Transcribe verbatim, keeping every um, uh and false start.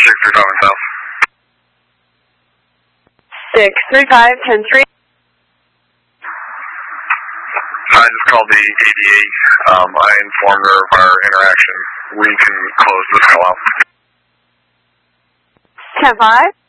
six three five South. six three five, ten three. I just called the A D A. Um, I informed her of our interaction. We can close this call out. ten five.